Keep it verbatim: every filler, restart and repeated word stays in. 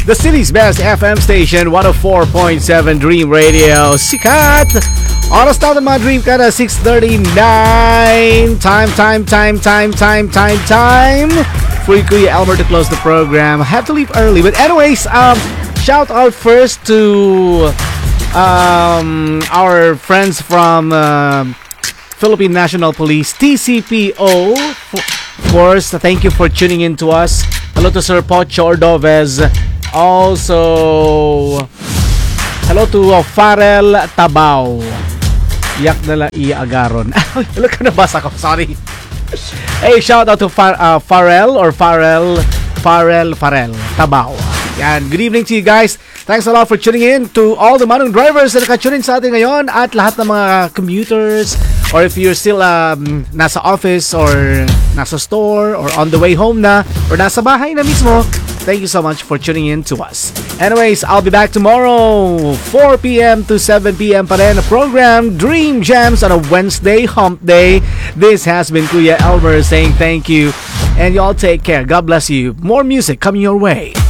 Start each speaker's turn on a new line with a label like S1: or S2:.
S1: the city's best F M station, one oh four point seven Dream Radio. Sikat! Oras na ng mga Dream ka na six thirty-nine. Time, time, time, time, time, time, time. For Kuya Elmer to close the program. I have to leave early. But anyways, um, shout out first to um, our friends from uh, Philippine National Police, T C P O. Of course, thank you for tuning in to us. Hello to Sir Pocho Ordovez. Also, hello to uh, Farel Tabao. Yak na lang i-agaron. Hello ka nabasa ko, sorry. Hey, shout out to Far, uh, Farel or Farel, Farel, Farel Tabao. Yan, good evening to you guys. Thanks a lot for tuning in. To all the manong drivers na nakatune in sa atin ngayon at lahat ng mga commuters, or if you're still um, nasa office or nasa store or on the way home na or nasa bahay na mismo, thank you so much for tuning in to us. Anyways, I'll be back tomorrow, four p.m. to seven p.m. pa rin, a program Dream Jams on a Wednesday, hump day. This has been Kuya Elmer saying thank you, and you all take care. God bless you. More music coming your way.